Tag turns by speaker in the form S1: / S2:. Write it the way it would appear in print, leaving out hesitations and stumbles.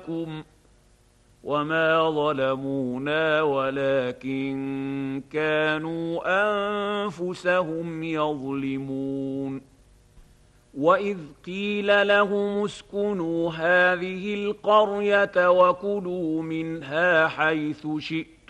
S1: وما ظلمونا ولكن كانوا أنفسهم يظلمون. وإذ قيل لهم اسكنوا هذه القرية وكلوا منها حيث شئتم